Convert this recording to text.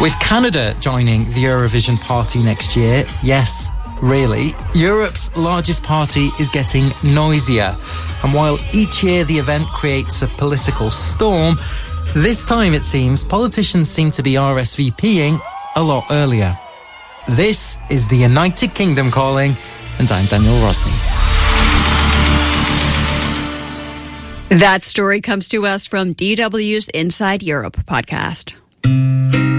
With Canada joining the Eurovision party next year, yes, really, Europe's largest party is getting noisier. And while each year the event creates a political storm, this time it seems politicians seem to be RSVPing a lot earlier. This is the United Kingdom calling, and I'm Daniel Rosny. That story comes to us from DW's Inside Europe podcast.